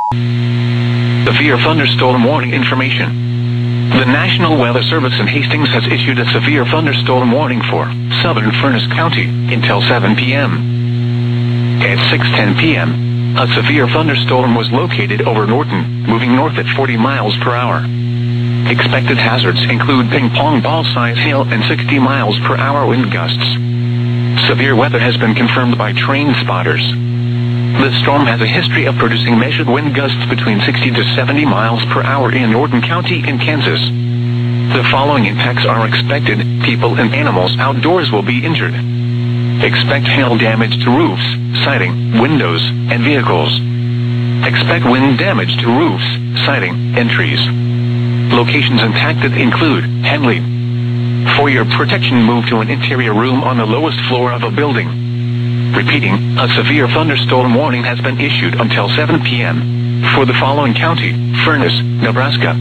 Severe thunderstorm warning information. The National Weather Service in Hastings has issued a severe thunderstorm warning for southern Furness County until 7 p.m. At 6:10 p.m., a severe thunderstorm was located over Norton, moving north at 40 miles per hour. Expected hazards include ping-pong ball-size hail and 60 miles per hour wind gusts. Severe weather has been confirmed by train spotters. The storm has a history of producing measured wind gusts between 60 to 70 miles per hour in Norton County in Kansas. The following impacts are expected. People and animals outdoors will be injured. Expect hail damage to roofs, siding, windows, and vehicles. Expect wind damage to roofs, siding, and trees. Locations impacted include Henley. For your protection, move to an interior room on the lowest floor of a building. Repeating, a severe thunderstorm warning has been issued until 7 p.m. for the following county: Furness, Nebraska.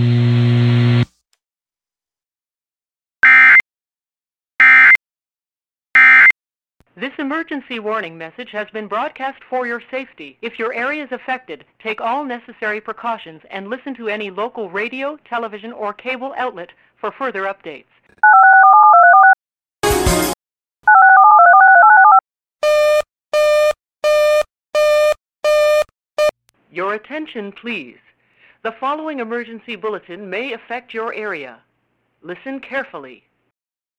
This emergency warning message has been broadcast for your safety. If your area is affected, take all necessary precautions and listen to any local radio, television, or cable outlet for further updates. Your attention, please. The following emergency bulletin may affect your area. Listen carefully.